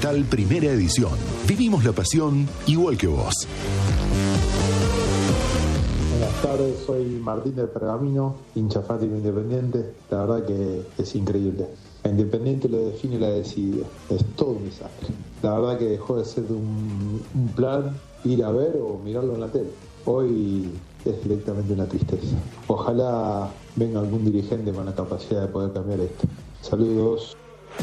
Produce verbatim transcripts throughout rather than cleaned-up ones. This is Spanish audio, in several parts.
Continental Primera Edición. Vivimos la pasión igual que vos. Buenas tardes, soy Martín del Pergamino, hincha fanático Independiente. La verdad que es increíble. A Independiente lo define la desidia. Es todo un desastre. La verdad que dejó de ser un, un plan ir a ver o mirarlo en la tele. Hoy es directamente una tristeza. Ojalá venga algún dirigente con la capacidad de poder cambiar esto. Saludos.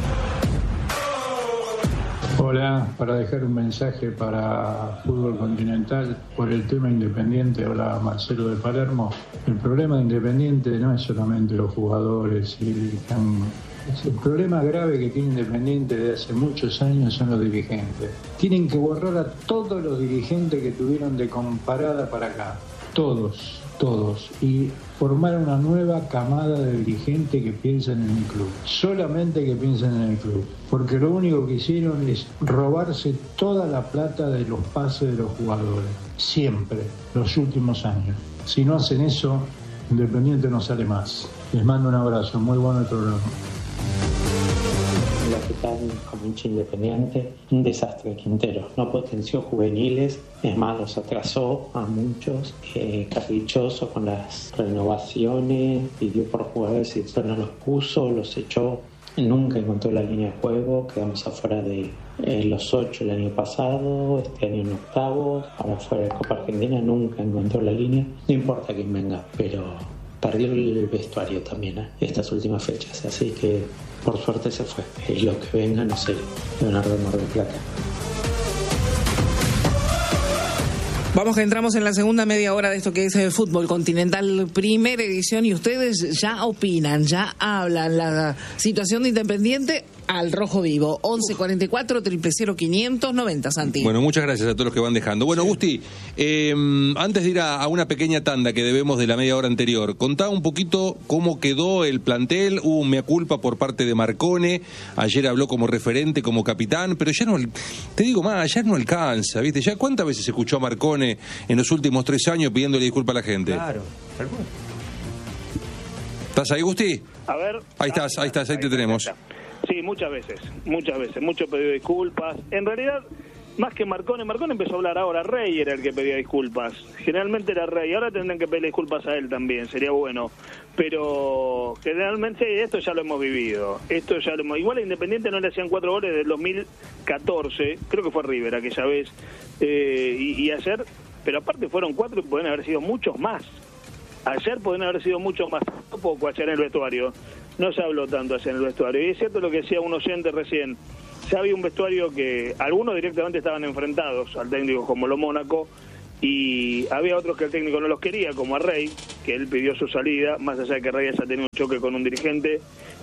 Hola, para dejar un mensaje para Fútbol Continental por el tema Independiente. Hola, Marcelo de Palermo. El problema de Independiente no es solamente los jugadores y el, el problema grave que tiene Independiente desde hace muchos años son los dirigentes. Tienen que borrar a todos los dirigentes que tuvieron de comparada para acá. Todos, todos. Y formar una nueva camada de dirigentes que piensen en el club. Solamente que piensen en el club. Porque lo único que hicieron es robarse toda la plata de los pases de los jugadores. Siempre, los últimos años. Si no hacen eso, Independiente no sale más. Les mando un abrazo. Muy bueno el programa. Hola, ¿qué tal? Como hincha Independiente, un desastre Quintero. No potenció juveniles, es más, los atrasó a muchos. Eh, caprichoso con las renovaciones, pidió por jugadores y no los puso, los echó. Nunca encontró la línea de juego, quedamos afuera de eh, los ocho el año pasado, este año en octavos, ahora fuera de Copa Argentina, nunca encontró la línea. No importa quién venga, pero perdió el vestuario también ¿eh? estas últimas fechas, así que por suerte se fue. Y lo que venga, no sé, Leonardo de Mar del Plata. Vamos que entramos en la segunda media hora de esto que es el Fútbol Continental Primera Edición y ustedes ya opinan, ya hablan la situación de Independiente al rojo vivo. once cuarenta y cuatro, cero cero quinientos noventa, Santi. Bueno, muchas gracias a todos los que van dejando. Bueno, sí. Gusti, eh, antes de ir a, a una pequeña tanda que debemos de la media hora anterior, contá un poquito cómo quedó el plantel. Hubo un mea culpa por parte de Marcone. Ayer habló como referente, como capitán, pero ya no, te digo más, ya no alcanza, ¿viste? Ya cuántas veces escuchó a Marcone en los últimos tres años pidiéndole disculpas a la gente. Claro, tal cual. ¿Estás ahí, Gusti? A ver. Ahí estás, ahí estás, ahí te tenemos. Sí, muchas veces, muchas veces, mucho pedido de disculpas. En realidad, más que Marcone, Marcone empezó a hablar ahora, Rey era el que pedía disculpas. Generalmente era Rey, ahora tendrán que pedir disculpas a él también, sería bueno. Pero generalmente esto ya lo hemos vivido. Esto ya lo hemos... Igual a Independiente no le hacían cuatro goles desde el dos mil catorce, creo que fue River aquella vez, eh, y, y ayer, pero aparte fueron cuatro y pueden haber sido muchos más. Ayer pueden haber sido muchos más, poco ayer en el vestuario. No se habló tanto ayer en el vestuario. Y es cierto lo que decía un oyente recién. Ya había un vestuario que algunos directamente estaban enfrentados al técnico como lo Mónaco y había otros que el técnico no los quería, como a Rey, que él pidió su salida, más allá de que Rey haya tenido un choque con un dirigente.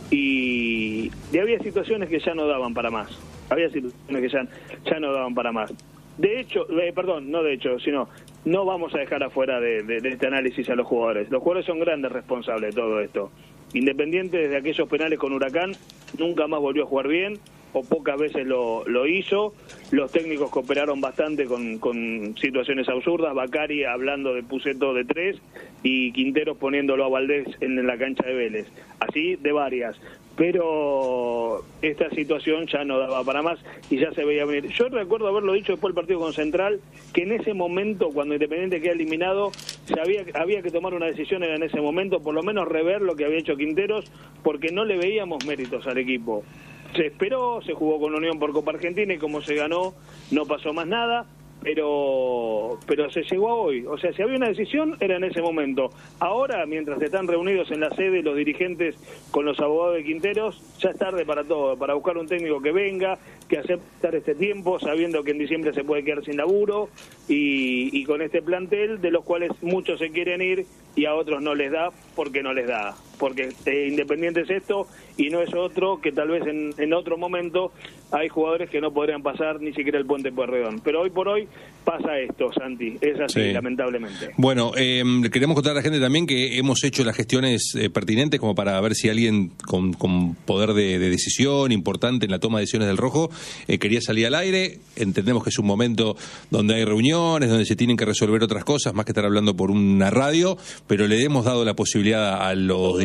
Y, y había situaciones que ya no daban para más. Había situaciones que ya, ya no daban para más. De hecho, eh, perdón, no de hecho, sino no vamos a dejar afuera de, de, de este análisis a los jugadores. Los jugadores son grandes responsables de todo esto. Independiente desde aquellos penales con Huracán nunca más volvió a jugar bien o pocas veces lo, lo hizo. Los técnicos cooperaron bastante con, con situaciones absurdas, Bacari hablando de Pusetto de tres y Quinteros poniéndolo a Valdés en, en la cancha de Vélez, así de varias. Pero esta situación ya no daba para más y ya se veía venir. Yo recuerdo haberlo dicho después del partido con Central, que en ese momento, cuando Independiente queda eliminado, se había, había que tomar una decisión en ese momento, por lo menos rever lo que había hecho Quinteros, porque no le veíamos méritos al equipo. Se esperó, se jugó con Unión por Copa Argentina y como se ganó, no pasó más nada. Pero pero se llegó a hoy, o sea, si había una decisión era en ese momento. Ahora, mientras están reunidos en la sede los dirigentes con los abogados de Quinteros, ya es tarde para todo, para buscar un técnico que venga, que aceptar este tiempo, sabiendo que en diciembre se puede quedar sin laburo y, y con este plantel, de los cuales muchos se quieren ir y a otros no les da porque no les da, porque eh, Independiente es esto y no es otro, que tal vez en, en otro momento hay jugadores que no podrían pasar ni siquiera el puente Pueyrredón, pero hoy por hoy pasa esto, Santi, es así, sí. Lamentablemente. Bueno, eh, queremos contar a la gente también que hemos hecho las gestiones eh, pertinentes como para ver si alguien con, con poder de, de decisión importante en la toma de decisiones del Rojo eh, quería salir al aire. Entendemos que es un momento donde hay reuniones, donde se tienen que resolver otras cosas, más que estar hablando por una radio, pero le hemos dado la posibilidad a los directivos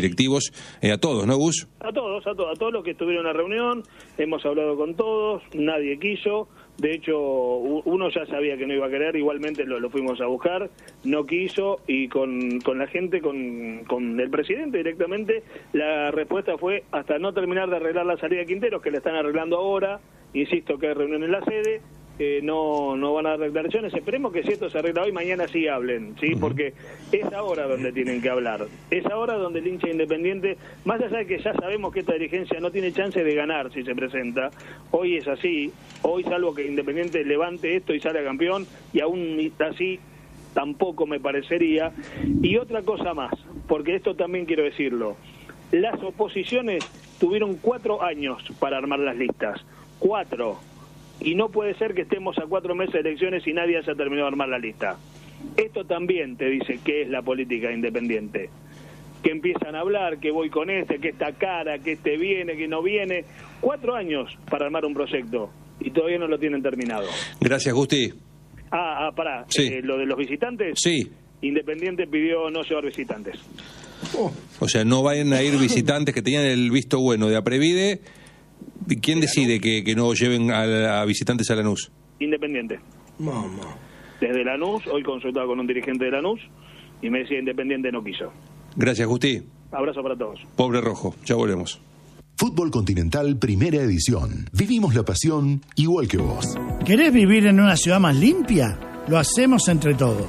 directivos, eh, a todos, ¿no, Gus? A todos, a todos, a todos los que estuvieron en la reunión, hemos hablado con todos, nadie quiso. De hecho, uno ya sabía que no iba a querer, igualmente lo, lo fuimos a buscar, no quiso, y con, con la gente, con, con el presidente directamente, la respuesta fue hasta no terminar de arreglar la salida de Quinteros, que la están arreglando ahora, insisto que hay reunión en la sede, eh, no no van a dar declaraciones, esperemos que si esto se arregla hoy, mañana sí hablen, ¿sí? Porque es ahora donde tienen que hablar, es ahora donde el hincha Independiente, más allá de que ya sabemos que esta dirigencia no tiene chance de ganar si se presenta, hoy es así, hoy salvo que Independiente levante esto y salga campeón, y aún así tampoco me parecería. Y otra cosa más, porque esto también quiero decirlo, las oposiciones tuvieron cuatro años para armar las listas, cuatro. Y no puede ser que estemos a cuatro meses de elecciones y nadie haya terminado de armar la lista. Esto también te dice qué es la política independiente. Que empiezan a hablar, que voy con este, que esta cara, que este viene, que no viene. Cuatro años para armar un proyecto y todavía no lo tienen terminado. Gracias, Gusti. Ah, ah pará. Sí. Eh, lo de los visitantes. Sí. Independiente pidió no llevar visitantes. Oh. O sea, no vayan a ir visitantes que tenían el visto bueno de Aprevide. ¿Quién decide que, que no lleven a, a visitantes a Lanús? Independiente. Mamá. Desde Lanús, hoy consultaba con un dirigente de Lanús y me decía Independiente no quiso. Gracias, Justi. Abrazo para todos. Pobre Rojo, ya volvemos. Fútbol Continental Primera Edición. Vivimos la pasión igual que vos. ¿Querés vivir en una ciudad más limpia? Lo hacemos entre todos.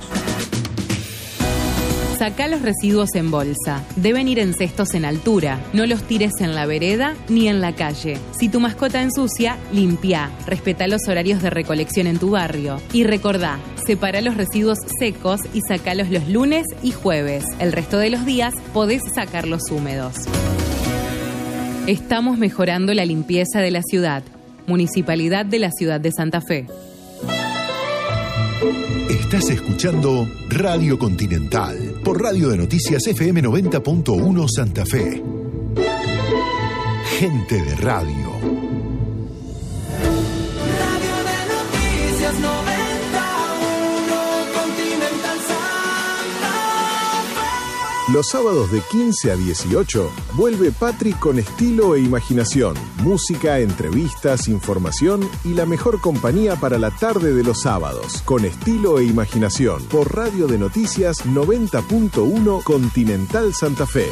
Sacá los residuos en bolsa. Deben ir en cestos en altura. No los tires en la vereda ni en la calle. Si tu mascota ensucia, limpia. Respetá los horarios de recolección en tu barrio. Y recordá, separa los residuos secos y sacalos los lunes y jueves. El resto de los días podés sacarlos húmedos. Estamos mejorando la limpieza de la ciudad. Municipalidad de la Ciudad de Santa Fe. Estás escuchando Radio Continental por Radio de Noticias F M noventa punto uno Santa Fe. Gente de radio. Radio de Noticias noventa y uno Continental Santa Fe. Los sábados de quince a dieciocho vuelve Patri con estilo e imaginación, música, entrevistas, información y la mejor compañía para la tarde de los sábados. Con estilo e imaginación por Radio de Noticias noventa punto uno Continental Santa Fe.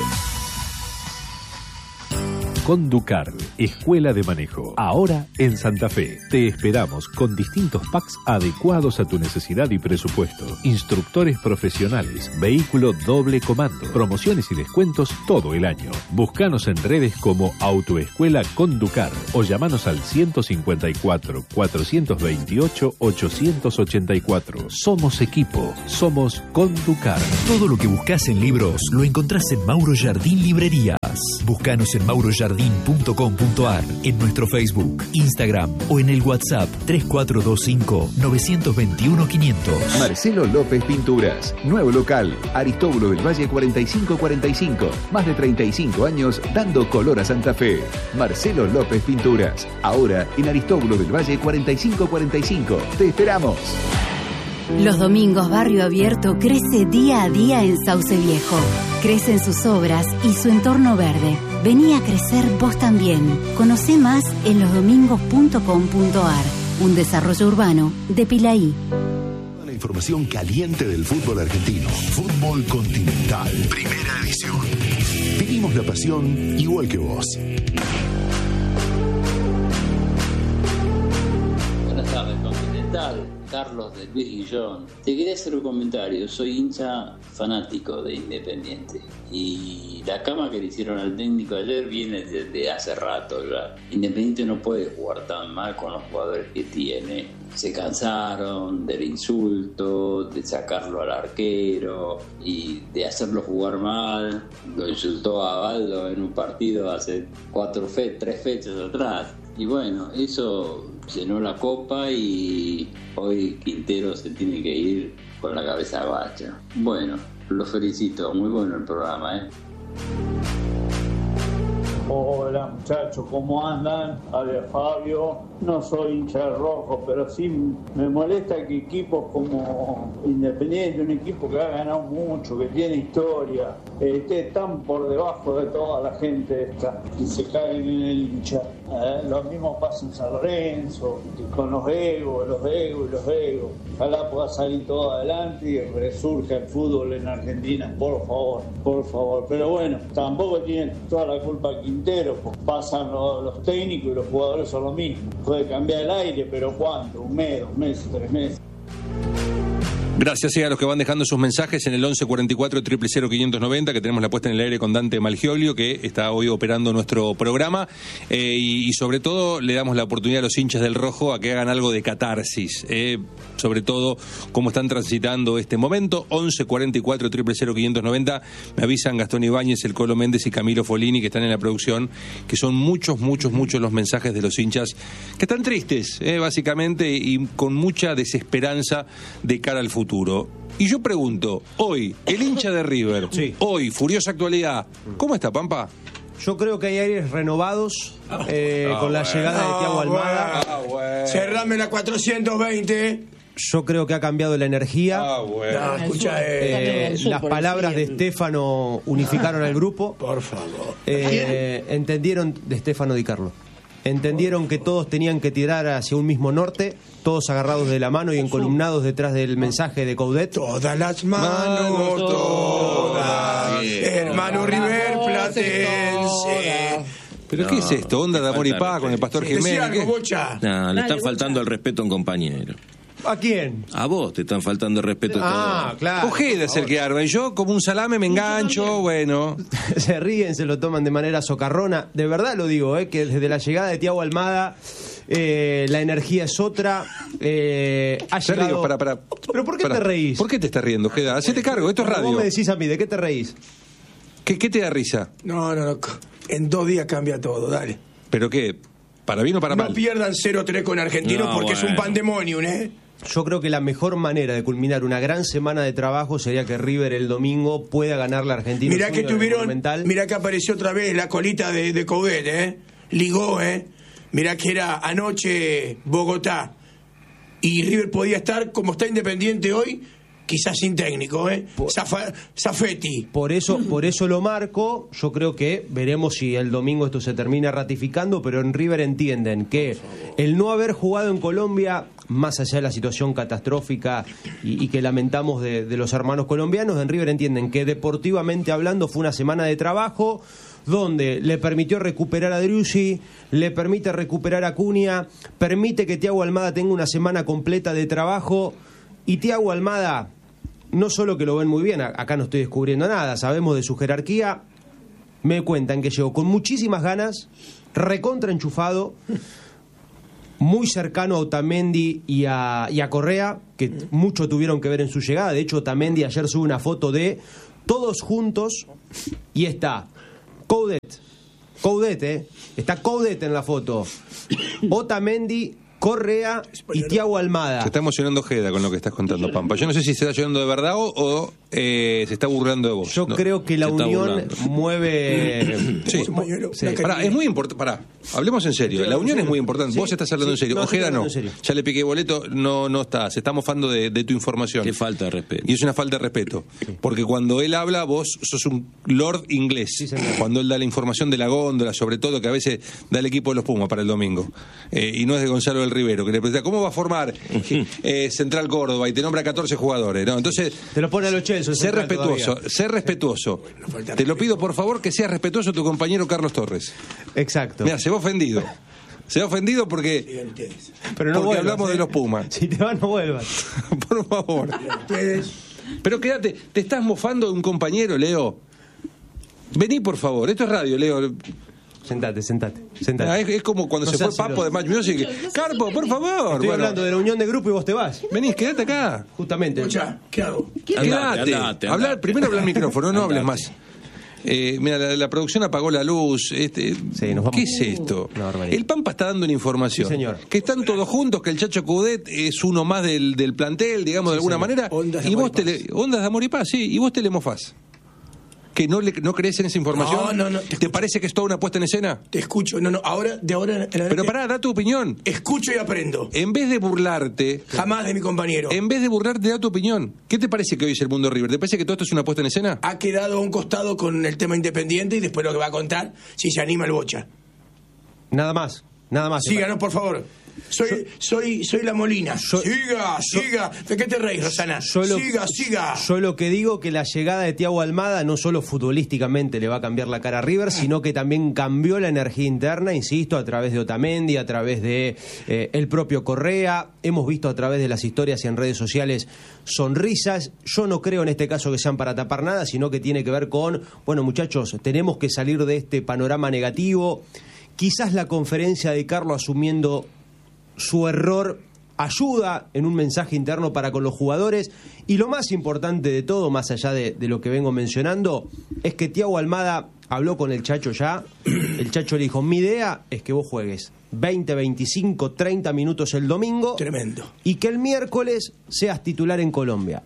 Conducar, Escuela de Manejo. Ahora en Santa Fe. Te esperamos con distintos packs adecuados a tu necesidad y presupuesto. Instructores profesionales, vehículo doble comando, promociones y descuentos todo el año. Búscanos en redes como Autoescuela Conducar o llamanos al ciento cincuenta y cuatro, cuatrocientos veintiocho, ochocientos ochenta y cuatro. Somos equipo, somos Conducar. Todo lo que buscas en libros lo encontrás en Mauro Jardín Librerías. Búscanos en mauro jardín punto com punto ar, en nuestro Facebook, Instagram o en el WhatsApp tres cuatro dos cinco, nueve dos uno, quinientos. Marcelo López Pinturas, nuevo local, Aristóbulo del Valle cuarenta y cinco cuarenta y cinco, más de treinta y cinco años dando color a Santa Fe. Marcelo López Pinturas, ahora en Aristóbulo del Valle cuarenta y cinco cuarenta y cinco. ¡Te esperamos! Los domingos Barrio Abierto crece día a día en Sauce Viejo. Crecen sus obras y su entorno verde. Vení a crecer vos también. Conocé más en los domingos punto com punto ar. Un desarrollo urbano de Pilaí. La información caliente del fútbol argentino. Fútbol Continental. Primera edición. Vivimos la pasión igual que vos. Buenas tardes, Continental. Carlos de Luis Guillón. Te quería hacer un comentario. Soy hincha fanático de Independiente y la cama que le hicieron al técnico ayer viene desde hace rato ya. Independiente no puede jugar tan mal con los jugadores que tiene. Se cansaron del insulto, de sacarlo al arquero y de hacerlo jugar mal. Lo insultó a Baldo en un partido hace cuatro fe- tres fechas atrás. Y bueno, eso llenó la copa y hoy Quintero se tiene que ir con la cabeza baja. Bueno, los felicito, muy bueno el programa, ¿eh? Hola muchachos, ¿cómo andan? Habla Fabio, no soy hincha de rojo, pero sí me molesta que equipos como Independiente, un equipo que ha ganado mucho, que tiene historia, esté tan por debajo de toda la gente esta, que se caen en el hincha. Eh, lo mismo pasa en San Lorenzo, con los egos, los egos y los egos. Ojalá pueda salir todo adelante y resurja el fútbol en Argentina, por favor, por favor. Pero bueno, tampoco tiene toda la culpa Quintero, pues pasan los, los técnicos y los jugadores son lo mismo. Puede cambiar el aire, pero ¿cuánto? Un mes, dos meses, tres meses. Gracias a los que van dejando sus mensajes en el once cuarenta y cuatro, cero cero cero, quinientos noventa, que tenemos la puesta en el aire con Dante Malgioglio, que está hoy operando nuestro programa, eh, y, y sobre todo le damos la oportunidad a los hinchas del Rojo a que hagan algo de catarsis, eh, sobre todo cómo están transitando este momento. Once cuarenta y cuatro, cero cero cero, quinientos noventa, me avisan Gastón Ibáñez, el Colo Méndez y Camilo Folini, que están en la producción, que son muchos, muchos, muchos los mensajes de los hinchas que están tristes, eh, básicamente, y con mucha desesperanza de cara al futuro. Y yo pregunto, hoy, el hincha de River, sí. hoy, furiosa actualidad, ¿cómo está, Pampa? Yo creo que hay aires renovados eh, ah, con la bueno. llegada de Thiago Almada. Ah, bueno. Cerrame la cuatrocientos veinte. Yo creo que ha cambiado la energía. Ah, bueno. No, escucha, eh, las palabras de Stefano unificaron al grupo. Por favor. Eh, entendieron de Stefano Di Carlo. Entendieron que todos tenían que tirar hacia un mismo norte, todos agarrados de la mano y encolumnados detrás del mensaje de Coudet. Todas las manos, todas, hermano River Platense. ¿Pero no, qué es esto? ¿Onda de amor y paz con el Pastor sí, Jiménez? Algo, Bocha. No, le están faltando el respeto a un compañero. ¿A quién? A vos te están faltando el respeto. Ah, todo. claro. Ojeda es el que arma. Y yo, como un salame, me engancho, bueno. Se ríen, se lo toman de manera socarrona. De verdad lo digo, eh, que desde la llegada de Thiago Almada, eh, la energía es otra. Eh, ha te llegado... río, para, para. ¿Pero por qué para. te reís? ¿Por qué te estás riendo, Ojeda? Hacete cargo, esto es radio. Vos me decís a mí, ¿de qué te reís? ¿Qué, qué te da risa? No, no, no. En dos días cambia todo, dale. ¿Pero qué? ¿Para bien o para no mal? No pierdan cero tres con Argentinos no, porque bueno. es un pandemonium, ¿eh? Yo creo que la mejor manera de culminar una gran semana de trabajo sería que River el domingo pueda ganar la Argentina. Mirá que tuvieron, mirá que apareció otra vez la colita de, de Coudet, ¿eh? Ligó, ¿eh? Mirá que era anoche Bogotá. Y River podía estar como está Independiente hoy, quizás sin técnico, ¿eh? Zafa, Zafetti. Por eso, por eso lo marco. Yo creo que veremos si el domingo esto se termina ratificando, pero en River entienden que el no haber jugado en Colombia, más allá de la situación catastrófica y, y que lamentamos de, de los hermanos colombianos, en River entienden que deportivamente hablando fue una semana de trabajo donde le permitió recuperar a Driussi, le permite recuperar a Cunha, permite que Thiago Almada tenga una semana completa de trabajo. Y Thiago Almada, no solo que lo ven muy bien, acá no estoy descubriendo nada, sabemos de su jerarquía, me cuentan que llegó con muchísimas ganas, recontra enchufado, muy cercano a Otamendi y a, y a Correa, que mucho tuvieron que ver en su llegada. De hecho, Otamendi ayer sube una foto de todos juntos y está Coudet, Coudet, eh, está Coudet en la foto, Otamendi, Correa y Thiago Almada. Se está emocionando Ojeda con lo que estás contando, Pampa. Yo no sé si se está llorando de verdad o, o eh, se está burlando de vos. Yo no, creo que la unión mueve... sí. sí. Pará, es muy importante. Pará, hablemos en serio. La unión es muy importante. Sí. Vos estás hablando sí. en serio. No, Ojeda no. Ya le piqué boleto, no, no está. Se está mofando de, de tu información. Qué falta de respeto. Y es una falta de respeto. Porque cuando él habla, vos sos un lord inglés. Sí, cuando él da la información de la góndola, sobre todo, que a veces da el equipo de los Pumas para el domingo. Eh, y no es de Gonzalo del Rivero, que le pregunta, ¿cómo va a formar eh, Central Córdoba? Y te nombra catorce jugadores, ¿no? Entonces, te lo pone a los Chelsea. Sé respetuoso, sé respetuoso. Te lo pido, por favor, que seas respetuoso a tu compañero Carlos Torres. Exacto. Mira, se va ofendido. Se va ofendido porque, Pero no porque vuelvas, hablamos ¿eh? de los Pumas. Si te vas, no vuelvas. Por favor. Pero quédate, ¿te estás mofando de un compañero, Leo? Vení, por favor. Esto es radio, Leo. Sentate, sentate, sentate. Ah, es, es como cuando no se fue Papo de Match Music. Carpo, por favor. Estoy bueno. hablando de la unión de grupo y vos te vas. Venís, quédate acá. Justamente. Escucha, ¿qué hago? Quédate. Andate, andate, andate. Hablar, primero habla al micrófono, no andate. hables más. Eh, mira, la, la producción apagó la luz. Este, sí, nos vamos. ¿Qué es esto? El Pampa está dando una información. Sí, señor. Que están todos juntos, que el Chacho Coudet es uno más del, del plantel, digamos, sí, de alguna señor. manera. Ondas de y amor vos y te le, ondas de amor y paz, sí. Y vos te le mofás. ¿Que no, le, no crees en esa información? No, no, no. ¿Te, ¿Te parece que es toda una puesta en escena? Te escucho. No, no. Ahora, de ahora en adelante. Pero pará, da tu opinión. Escucho y aprendo. En vez de burlarte... Jamás de mi compañero. En vez de burlarte, da tu opinión. ¿Qué te parece que hoy es el mundo River? ¿Te parece que todo esto es una puesta en escena? Ha quedado a un costado con el tema Independiente y después lo que va a contar si se anima el Bocha. Nada más. Nada más. Síganos, por favor. Soy, yo, soy, soy la Molina. Yo, siga, yo, siga. ¿De qué te reís, Rosana? Lo, siga, siga. Yo lo que digo que la llegada de Thiago Almada no solo futbolísticamente le va a cambiar la cara a River, sino que también cambió la energía interna, insisto, a través de Otamendi, a través de eh, el propio Correa. Hemos visto a través de las historias y en redes sociales sonrisas. Yo no creo en este caso que sean para tapar nada, sino que tiene que ver con, bueno, muchachos, tenemos que salir de este panorama negativo. Quizás la conferencia de Carlos asumiendo su error ayuda en un mensaje interno para con los jugadores, y lo más importante de todo, más allá de, de lo que vengo mencionando, es que Thiago Almada habló con el Chacho ya. El Chacho le dijo: mi idea es que vos juegues veinte, veinticinco, treinta minutos el domingo. Tremendo. Y que el miércoles seas titular en Colombia.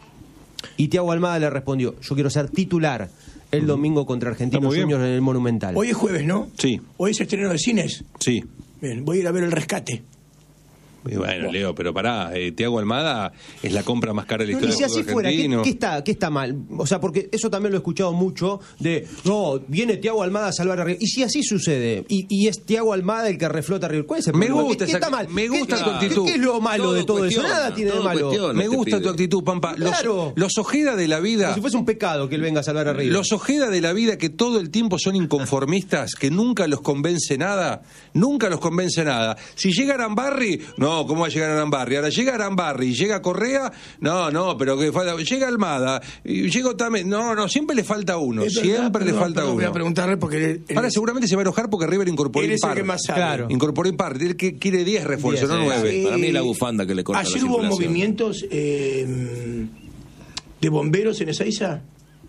Y Thiago Almada le respondió: yo quiero ser titular el domingo contra Argentinos Juniors en el Monumental. Hoy es jueves, ¿no? Sí. Hoy es estreno de cines. Sí. Bien, voy a ir a ver El Rescate. Bueno, bueno, Leo, pero pará, eh, Thiago Almada es la compra más cara de la historia y si del fútbol así fuera, argentino. ¿qué, qué, está, ¿qué está mal? O sea, porque eso también lo he escuchado mucho, de, no, viene Thiago Almada a salvar a River. Y si así sucede, y, y es Thiago Almada el que reflota a River, ¿cuál es el me problema? gusta ¿Qué, esa, ¿Qué está mal? Me gusta ¿Qué, tu actitud. ¿Qué, qué es lo malo todo de todo cuestiona, eso? Nada tiene de malo. Me gusta tu actitud, Pampa. Los, claro. los Ojeda de la vida... Como si fuese un pecado que él venga a salvar a River. Los Ojeda de la vida que todo el tiempo son inconformistas, que nunca los convence nada, nunca los convence nada. Si llega Arambarri, no, ¿cómo va a llegar Arambarri? Ahora llega Arambarri, llega Correa, no, no, pero que falta, llega Almada, y llega también, no, no, siempre le falta uno, Es siempre verdad, le perdón, falta perdón, uno. Voy a preguntarle porque él, él Ahora es, seguramente se va a enojar porque River incorporó él es el par. que más sabe. Claro. Incorporó en parte, él que quiere diez refuerzos, no nueve. Eh, Para mí es la bufanda que le corta la Ayer hubo circulación. movimientos eh, de bomberos en Ezeiza.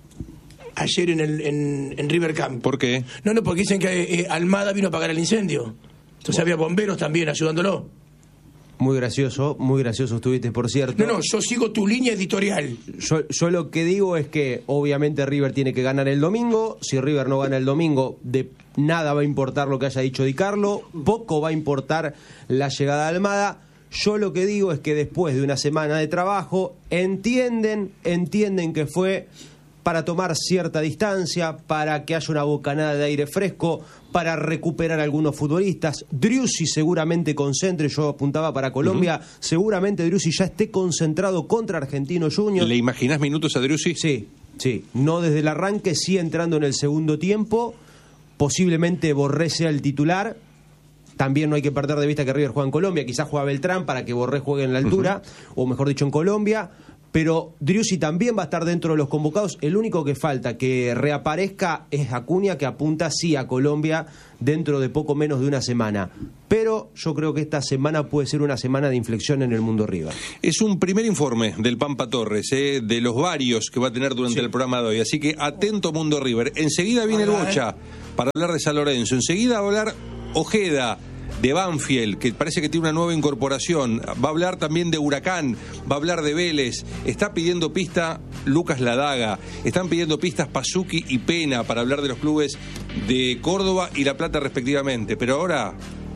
Ayer en el en, en River Camp. ¿Por qué? No, no, porque dicen que eh, Almada vino a apagar el incendio. Entonces había bomberos también ayudándolo. Muy gracioso, muy gracioso estuviste, por cierto. No, no, yo sigo tu línea editorial. Yo, yo lo que digo es que obviamente River tiene que ganar el domingo. Si River no gana el domingo, de nada va a importar lo que haya dicho Di Carlo, poco va a importar la llegada de Almada. Yo lo que digo es que después de una semana de trabajo, entienden, entienden que fue para tomar cierta distancia, para que haya una bocanada de aire fresco, para recuperar a algunos futbolistas. Driussi seguramente concentre, yo apuntaba para Colombia, uh-huh. seguramente Driussi ya esté concentrado contra Argentinos Juniors. ¿Le imaginás minutos a Driussi? Sí, sí, no desde el arranque, sí entrando en el segundo tiempo, posiblemente Borré sea el titular. También no hay que perder de vista que River juega en Colombia, quizás juega Beltrán para que Borré juegue en la altura, uh-huh. o mejor dicho en Colombia. Pero Driussi también va a estar dentro de los convocados. El único que falta que reaparezca es Acuña, que apunta sí a Colombia dentro de poco menos de una semana. Pero yo creo que esta semana puede ser una semana de inflexión en el mundo River. Es un primer informe del Pampa Torres, eh, de los varios que va a tener durante sí. el programa de hoy. Así que atento mundo River. Enseguida viene el Bocha para hablar de San Lorenzo. Enseguida va a hablar Ojeda de Banfield, que parece que tiene una nueva incorporación. Va a hablar también de Huracán, va a hablar de Vélez. Está pidiendo pista Lucas Ladaga. Están pidiendo pistas Pasuki y Pena para hablar de los clubes de Córdoba y La Plata respectivamente. Pero ahora